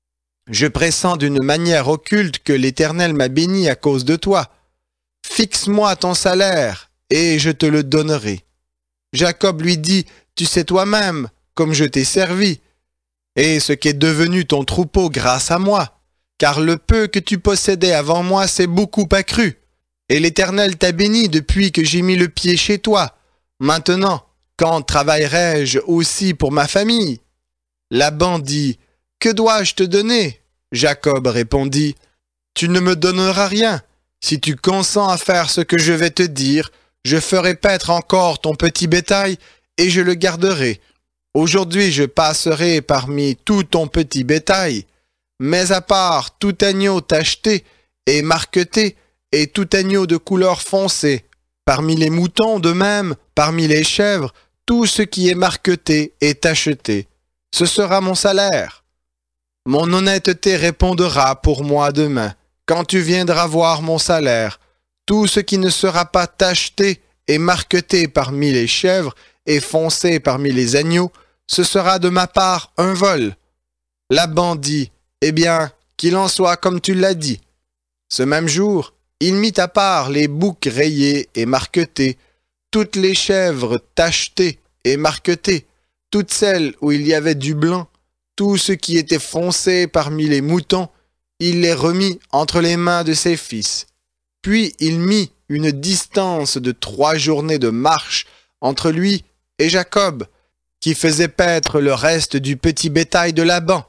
Je pressens d'une manière occulte que l'Éternel m'a béni à cause de toi. Fixe-moi ton salaire, et je te le donnerai. » Jacob lui dit, « Tu sais toi-même comme je t'ai servi, et ce qu'est devenu ton troupeau grâce à moi, car le peu que tu possédais avant moi s'est beaucoup accru. Et l'Éternel t'a béni depuis que j'ai mis le pied chez toi. Maintenant, quand travaillerai-je aussi pour ma famille? » Laban dit, « Que dois-je te donner? » Jacob répondit, « Tu ne me donneras rien. Si tu consens à faire ce que je vais te dire, je ferai paître encore ton petit bétail et je le garderai. Aujourd'hui je passerai parmi tout ton petit bétail, mais à part tout agneau tacheté et marqueté, et tout agneau de couleur foncée. Parmi les moutons de même, parmi les chèvres, tout ce qui est marqueté et tacheté. Ce sera mon salaire. Mon honnêteté répondra pour moi demain, quand tu viendras voir mon salaire. Tout ce qui ne sera pas tacheté et marqueté parmi les chèvres et foncé parmi les agneaux, ce sera de ma part un vol. » Laban dit, « Eh bien, qu'il en soit comme tu l'as dit. » Ce même jour, il mit à part les boucs rayés et marquetés, toutes les chèvres tachetées et marquetées, toutes celles où il y avait du blanc, tout ce qui était foncé parmi les moutons, il les remit entre les mains de ses fils. Puis il mit une distance de 3 journées de marche entre lui et Jacob, qui faisait paître le reste du petit bétail de Laban.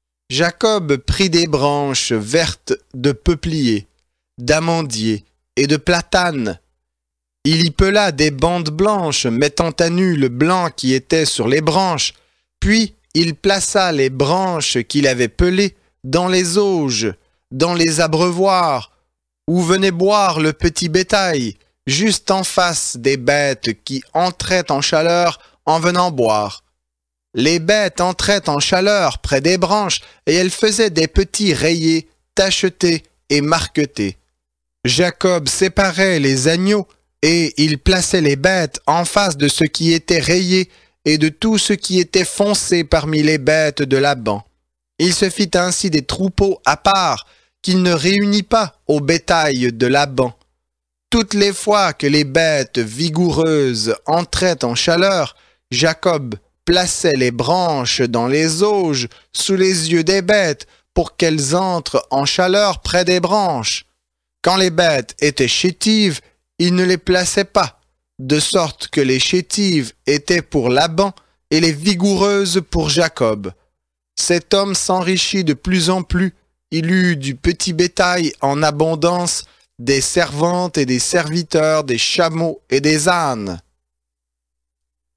Jacob prit des branches vertes de peuplier, d'amandier et de platane. Il y pela des bandes blanches, mettant à nu le blanc qui était sur les branches. Puis il plaça les branches qu'il avait pelées dans les auges, dans les abreuvoirs, où venait boire le petit bétail, juste en face des bêtes qui entraient en chaleur en venant boire. Les bêtes entraient en chaleur près des branches et elles faisaient des petits rayés, tachetés et marquetés. Jacob séparait les agneaux et il plaçait les bêtes en face de ce qui était rayé et de tout ce qui était foncé parmi les bêtes de Laban. Il se fit ainsi des troupeaux à part qu'il ne réunit pas au bétail de Laban. Toutes les fois que les bêtes vigoureuses entraient en chaleur, Jacob plaçait les branches dans les auges sous les yeux des bêtes pour qu'elles entrent en chaleur près des branches. Quand les bêtes étaient chétives, il ne les plaçait pas, de sorte que les chétives étaient pour Laban et les vigoureuses pour Jacob. Cet homme s'enrichit de plus en plus, il eut du petit bétail en abondance, des servantes et des serviteurs, des chameaux et des ânes.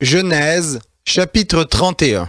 Genèse, chapitre 31.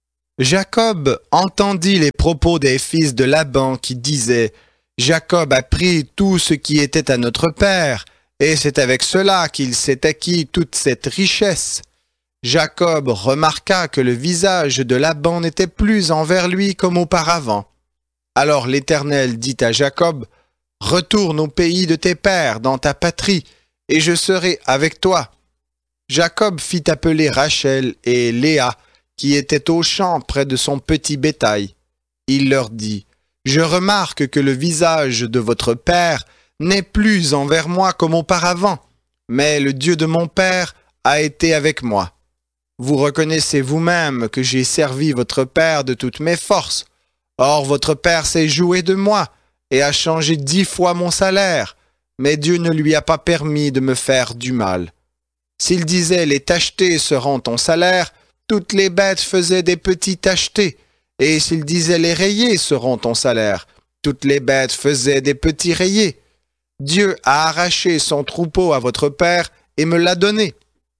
Jacob entendit les propos des fils de Laban qui disaient « Jacob a pris tout ce qui était à notre père, et c'est avec cela qu'il s'est acquis toute cette richesse. » Jacob remarqua que le visage de Laban n'était plus envers lui comme auparavant. Alors l'Éternel dit à Jacob « Retourne au pays de tes pères, dans ta patrie, et je serai avec toi. » Jacob fit appeler Rachel et Léa, qui étaient au champ près de son petit bétail. Il leur dit « Je remarque que le visage de votre père n'est plus envers moi comme auparavant, mais le Dieu de mon père a été avec moi. Vous reconnaissez vous-même que j'ai servi votre père de toutes mes forces. Or votre père s'est joué de moi et a changé 10 fois mon salaire, mais Dieu ne lui a pas permis de me faire du mal. S'il disait les tachetés seront ton salaire, toutes les bêtes faisaient des petits tachetés, et s'il disait les rayés seront ton salaire, toutes les bêtes faisaient des petits rayés. Dieu a arraché son troupeau à votre père et me l'a donné.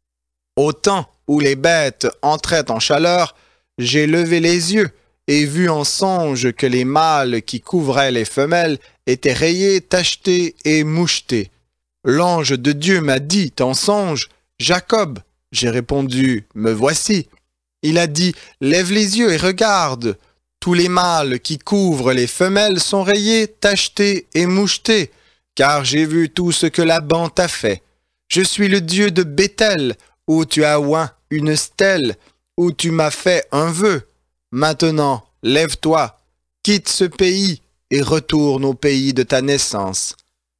Au temps où les bêtes entraient en chaleur, j'ai levé les yeux et vu en songe que les mâles qui couvraient les femelles étaient rayés, tachetés et mouchetés. L'ange de Dieu m'a dit en songe, « Jacob !» J'ai répondu, « Me voici !» Il a dit, « Lève les yeux et regarde. Tous les mâles qui couvrent les femelles sont rayés, tachetés et mouchetés, car j'ai vu tout ce que Laban t'a fait. Je suis le Dieu de Béthel, où tu as oint une stèle, où tu m'as fait un vœu. Maintenant, lève-toi, quitte ce pays et retourne au pays de ta naissance. »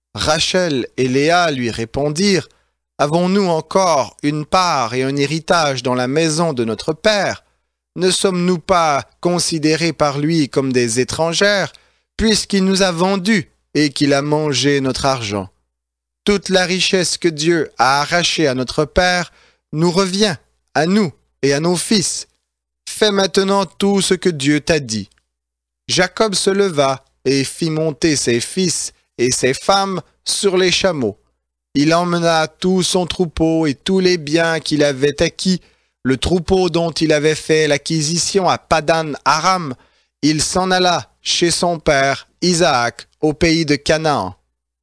Rachel et Léa lui répondirent, « Avons-nous encore une part et un héritage dans la maison de notre père? Ne sommes-nous pas considérés par lui comme des étrangères, puisqu'il nous a vendus et qu'il a mangé notre argent? Toute la richesse que Dieu a arrachée à notre père nous revient, à nous et à nos fils. Fais maintenant tout ce que Dieu t'a dit. » Jacob se leva et fit monter ses fils et ses femmes sur les chameaux. Il emmena tout son troupeau et tous les biens qu'il avait acquis, le troupeau dont il avait fait l'acquisition à Padan Aram. Il s'en alla chez son père Isaac au pays de Canaan.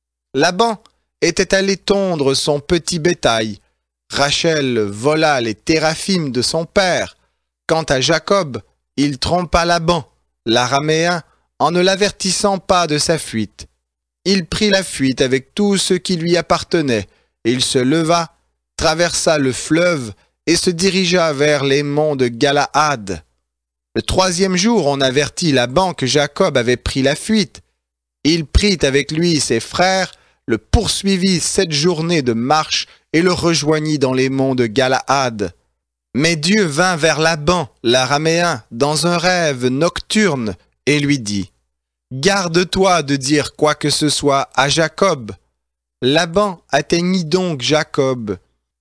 Laban était allé tondre son petit bétail. Rachel vola les téraphimes de son père. Quant à Jacob, il trompa Laban, l'araméen, en ne l'avertissant pas de sa fuite. Il prit la fuite avec tout ce qui lui appartenait. Il se leva, traversa le fleuve et se dirigea vers les monts de Galaad. Le 3e jour, on avertit Laban que Jacob avait pris la fuite. Il prit avec lui ses frères, le poursuivit 7 journées de marche et le rejoignit dans les monts de Galaad. Mais Dieu vint vers Laban, l'araméen, dans un rêve nocturne et lui dit « Garde-toi de dire quoi que ce soit à Jacob. » Laban atteignit donc Jacob.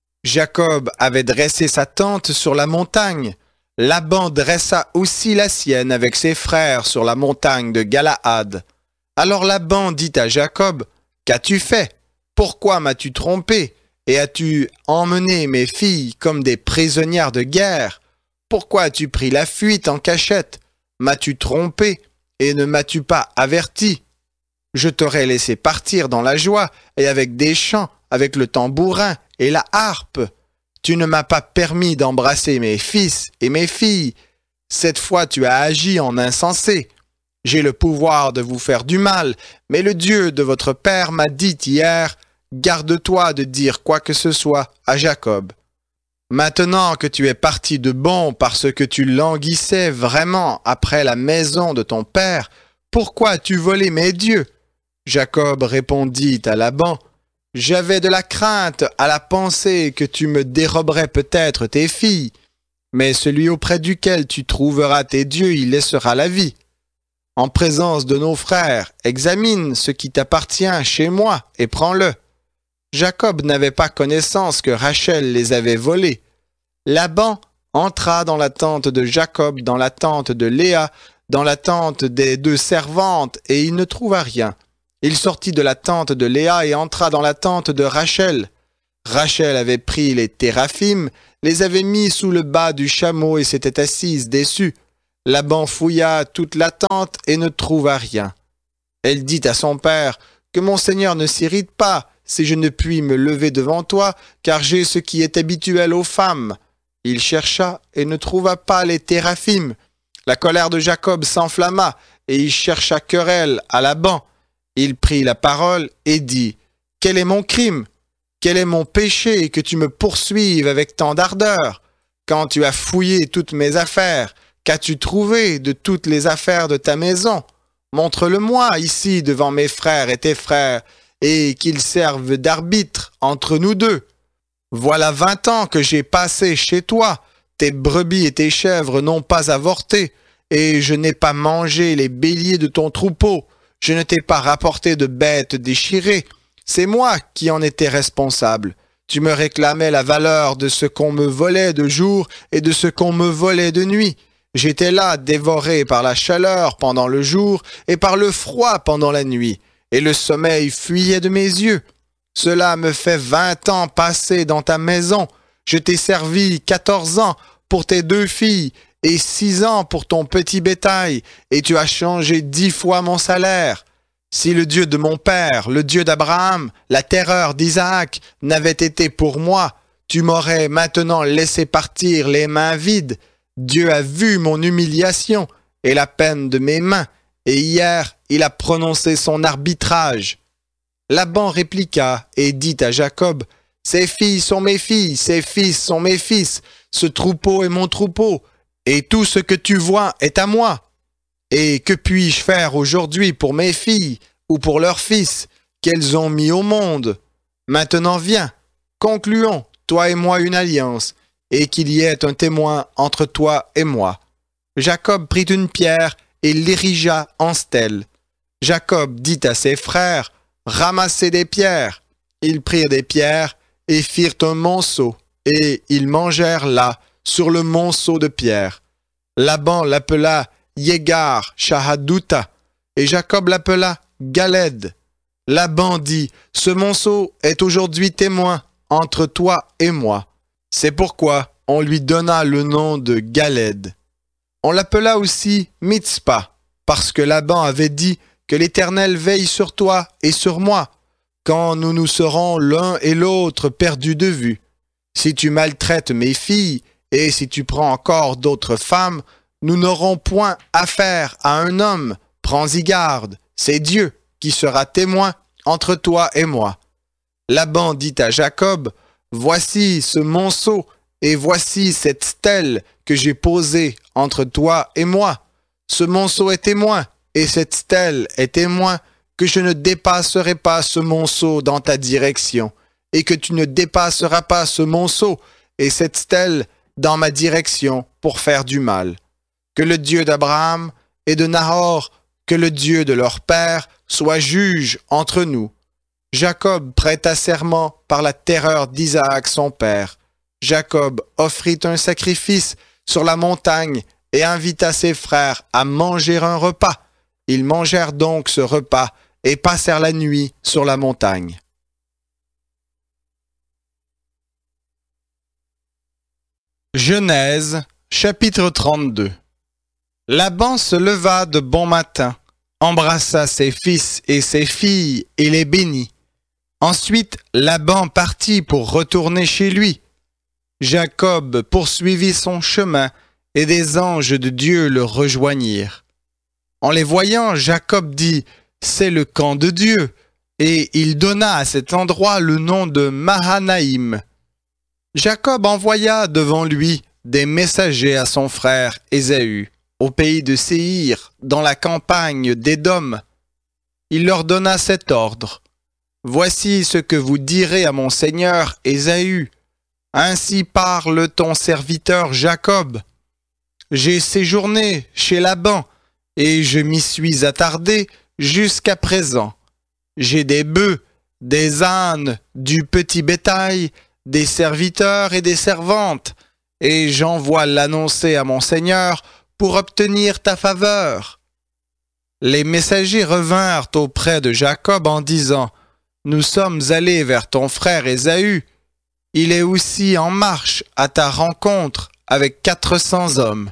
Jacob avait dressé sa tente sur la montagne. Laban dressa aussi la sienne avec ses frères sur la montagne de Galaad. Alors Laban dit à Jacob, « Qu'as-tu fait? Pourquoi m'as-tu trompé? Et as-tu emmené mes filles comme des prisonnières de guerre? Pourquoi as-tu pris la fuite en cachette? M'as-tu trompé et ne m'as-tu pas averti? Je t'aurais laissé partir dans la joie et avec des chants, avec le tambourin et la harpe. Tu ne m'as pas permis d'embrasser mes fils et mes filles. Cette fois tu as agi en insensé. J'ai le pouvoir de vous faire du mal, mais le Dieu de votre père m'a dit hier, garde-toi de dire quoi que ce soit à Jacob. Maintenant que tu es parti de bon parce que tu languissais vraiment après la maison de ton père, pourquoi as-tu volé mes dieux? » Jacob répondit à Laban, « J'avais de la crainte à la pensée que tu me déroberais peut-être tes filles, mais celui auprès duquel tu trouveras tes dieux y laissera la vie. En présence de nos frères, examine ce qui t'appartient chez moi et prends-le. » Jacob n'avait pas connaissance que Rachel les avait volés. Laban entra dans la tente de Jacob, dans la tente de Léa, dans la tente des 2 servantes, et il ne trouva rien. Il sortit de la tente de Léa et entra dans la tente de Rachel. Rachel avait pris les téraphimes, les avait mis sous le bas du chameau et s'était assise dessus. Laban fouilla toute la tente et ne trouva rien. Elle dit à son père, « Que mon seigneur ne s'irrite pas, si je ne puis me lever devant toi, car j'ai ce qui est habituel aux femmes. » Il chercha et ne trouva pas les téraphim. La colère de Jacob s'enflamma, et il chercha querelle à Laban. Il prit la parole et dit, « Quel est mon crime? Quel est mon péché que tu me poursuives avec tant d'ardeur? Quand tu as fouillé toutes mes affaires, qu'as-tu trouvé de toutes les affaires de ta maison? Montre-le-moi ici devant mes frères et tes frères, et qu'ils servent d'arbitre entre nous deux. Voilà 20 ans que j'ai passé chez toi, tes brebis et tes chèvres n'ont pas avorté, et je n'ai pas mangé les béliers de ton troupeau, je ne t'ai pas rapporté de bêtes déchirées, c'est moi qui en étais responsable. Tu me réclamais la valeur de ce qu'on me volait de jour et de ce qu'on me volait de nuit. J'étais là dévoré par la chaleur pendant le jour et par le froid pendant la nuit, et le sommeil fuyait de mes yeux. Cela me fait 20 ans passés dans ta maison. Je t'ai servi 14 ans pour tes 2 filles et 6 ans pour ton petit bétail, et tu as changé 10 fois mon salaire. Si le Dieu de mon père, le Dieu d'Abraham, la terreur d'Isaac, n'avait été pour moi, tu m'aurais maintenant laissé partir les mains vides. Dieu a vu mon humiliation et la peine de mes mains, et hier il a prononcé son arbitrage. » Laban répliqua et dit à Jacob, « Ces filles sont mes filles, ces fils sont mes fils, ce troupeau est mon troupeau, et tout ce que tu vois est à moi. Et que puis-je faire aujourd'hui pour mes filles ou pour leurs fils qu'elles ont mis au monde? Maintenant viens, concluons, toi et moi, une alliance, et qu'il y ait un témoin entre toi et moi. » Jacob prit une pierre et l'érigea en stèle. Jacob dit à ses frères, « Ramassez des pierres. » Ils prirent des pierres et firent un monceau, et ils mangèrent là, sur le monceau de pierres. Laban l'appela Yegar Shahaduta, et Jacob l'appela Galed. Laban dit, « Ce monceau est aujourd'hui témoin entre toi et moi. » C'est pourquoi on lui donna le nom de Galed. On l'appela aussi Mitzpah, parce que Laban avait dit que l'Éternel veille sur toi et sur moi, quand nous nous serons l'un et l'autre perdus de vue. Si tu maltraites mes filles, et si tu prends encore d'autres femmes, nous n'aurons point affaire à un homme, prends-y garde, c'est Dieu qui sera témoin entre toi et moi. Laban dit à Jacob, « Voici ce monceau, et voici cette stèle que j'ai posée entre toi et moi. Ce monceau est témoin, et cette stèle est témoin que je ne dépasserai pas ce monceau dans ta direction, et que tu ne dépasseras pas ce monceau et cette stèle dans ma direction pour faire du mal. Que le Dieu d'Abraham et de Nahor, que le Dieu de leur père, soit juge entre nous. » Jacob prêta serment par la terreur d'Isaac son père. Jacob offrit un sacrifice sur la montagne et invita ses frères à manger un repas. Ils mangèrent donc ce repas et passèrent la nuit sur la montagne. Genèse, chapitre 32. Laban se leva de bon matin, embrassa ses fils et ses filles et les bénit. Ensuite, Laban partit pour retourner chez lui. Jacob poursuivit son chemin et des anges de Dieu le rejoignirent. En les voyant, Jacob dit, « C'est le camp de Dieu », et il donna à cet endroit le nom de Mahanaïm. Jacob envoya devant lui des messagers à son frère Ésaü, au pays de Séhir, dans la campagne d'Édom. Il leur donna cet ordre. « Voici ce que vous direz à mon seigneur Ésaü. Ainsi parle ton serviteur Jacob. J'ai séjourné chez Laban, et je m'y suis attardé jusqu'à présent. J'ai des bœufs, des ânes, du petit bétail, des serviteurs et des servantes, et j'envoie l'annoncer à mon seigneur pour obtenir ta faveur. » Les messagers revinrent auprès de Jacob en disant, « Nous sommes allés vers ton frère Ésaü. il est aussi en marche à ta rencontre avec 400 hommes.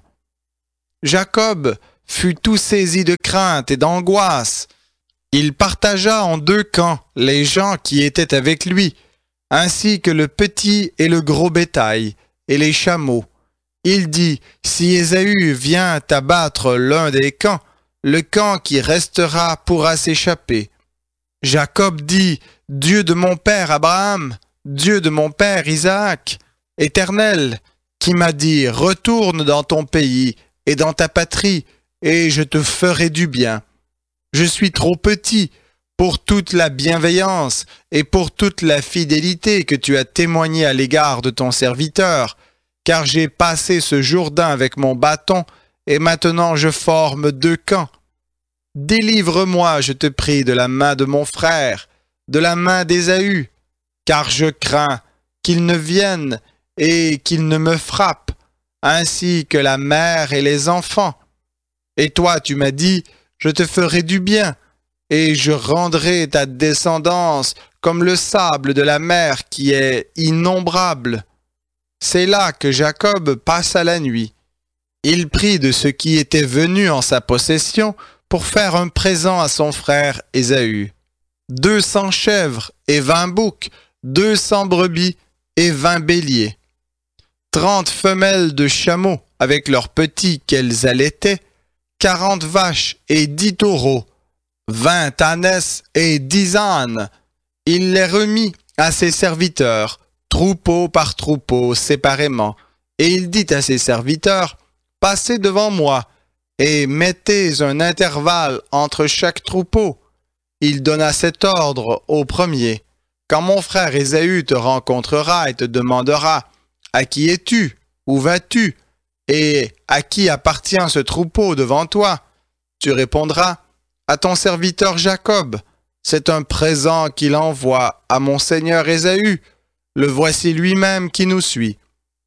Jacob fut tout saisi de crainte et d'angoisse. Il partagea en 2 camps les gens qui étaient avec lui, ainsi que le petit et le gros bétail, et les chameaux. Il dit, si Ésaü vient abattre l'un des camps, le camp qui restera pourra s'échapper. Jacob dit, Dieu de mon père Abraham, Dieu de mon père Isaac, Éternel, qui m'a dit, retourne dans ton pays et dans ta patrie, et je te ferai du bien. Je suis trop petit pour toute la bienveillance et pour toute la fidélité que tu as témoignée à l'égard de ton serviteur, car j'ai passé ce Jourdain avec mon bâton, et maintenant je forme 2 camps. Délivre-moi, je te prie, de la main de mon frère, de la main d'Ésaü, car je crains qu'il ne vienne et qu'il ne me frappe, ainsi que la mère et les enfants. Et toi, tu m'as dit, je te ferai du bien, et je rendrai ta descendance comme le sable de la mer qui est innombrable. C'est là que Jacob passa la nuit. Il prit de ce qui était venu en sa possession pour faire un présent à son frère Ésaü. 200 chèvres et 20 boucs, 200 brebis et 20 béliers. 30 femelles de chameaux avec leurs petits qu'elles allaitaient, 40 vaches et 10 taureaux, 20 ânesses et 10 ânes. Il les remit à ses serviteurs, troupeau par troupeau, séparément. Et il dit à ses serviteurs, « Passez devant moi, et mettez un intervalle entre chaque troupeau. » Il donna cet ordre au premier. « Quand mon frère Ésaü te rencontrera et te demandera, « À qui es-tu? Où vas-tu? Et à qui appartient ce troupeau devant toi? » Tu répondras, « À ton serviteur Jacob. C'est un présent qu'il envoie à mon seigneur Ésaü. Le voici lui-même qui nous suit. »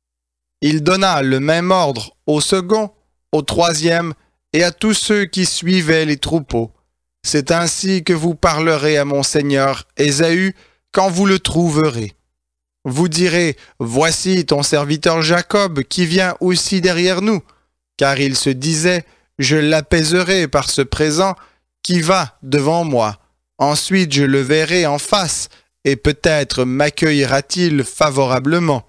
Il donna le même ordre au second, au troisième et à tous ceux qui suivaient les troupeaux. C'est ainsi que vous parlerez à mon seigneur Ésaü quand vous le trouverez. Vous direz, voici ton serviteur Jacob qui vient aussi derrière nous, car il se disait, je l'apaiserai par ce présent qui va devant moi. Ensuite je le verrai en face, et peut-être m'accueillera-t-il favorablement.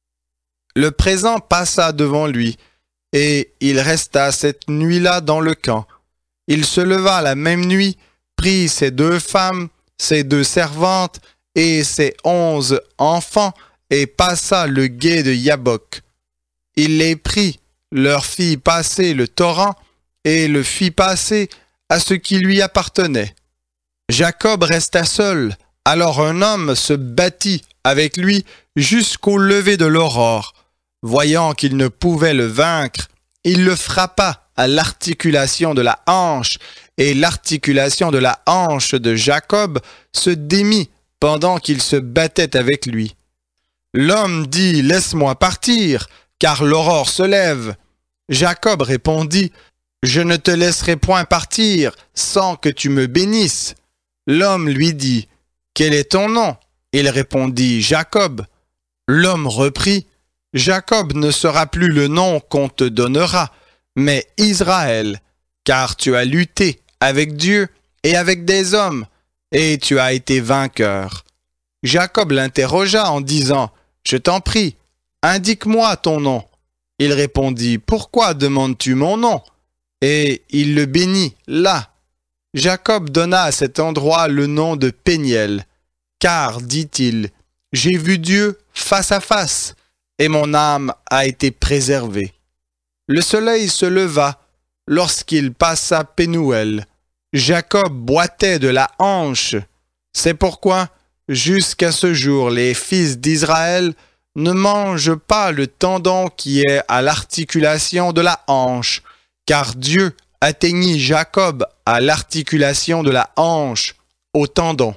Le présent passa devant lui, et il resta cette nuit-là dans le camp. Il se leva la même nuit, prit ses 2 femmes, ses 2 servantes et ses 11 enfants, et passa le gué de Yabok. Il les prit, leur fit passer le torrent, et le fit passer à ce qui lui appartenait. Jacob resta seul, alors un homme se battit avec lui jusqu'au lever de l'aurore. Voyant qu'il ne pouvait le vaincre, il le frappa à l'articulation de la hanche, et l'articulation de la hanche de Jacob se démit pendant qu'il se battait avec lui. L'homme dit, « Laisse-moi partir, car l'aurore se lève. » Jacob répondit, « Je ne te laisserai point partir sans que tu me bénisses. » L'homme lui dit, « Quel est ton nom? » Il répondit, « Jacob. » L'homme reprit, « Jacob ne sera plus le nom qu'on te donnera, mais Israël, car tu as lutté avec Dieu et avec des hommes, et tu as été vainqueur. » Jacob l'interrogea en disant, « Je t'en prie, indique-moi ton nom. » Il répondit, « Pourquoi demandes-tu mon nom? » Et il le bénit là. Jacob donna à cet endroit le nom de Péniel, car, dit-il, « J'ai vu Dieu face à face, et mon âme a été préservée. » Le soleil se leva lorsqu'il passa Pénuel. Jacob boitait de la hanche. C'est pourquoi, jusqu'à ce jour, les fils d'Israël ne mangent pas le tendon qui est à l'articulation de la hanche, car Dieu atteignit Jacob à l'articulation de la hanche, au tendon.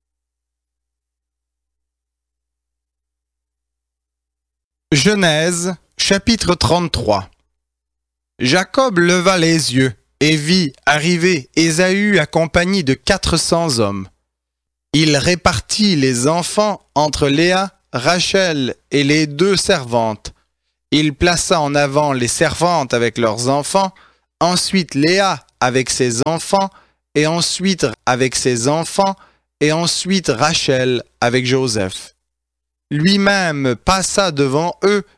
Genèse, chapitre 33. Jacob leva les yeux et vit arriver Ésaü accompagné de 400 hommes. Il répartit les enfants entre Léa, Rachel et les 2 servantes. Il plaça en avant les servantes avec leurs enfants, ensuite Léa avec ses enfants, et ensuite avec ses enfants, et ensuite Rachel avec Joseph. Lui-même passa devant eux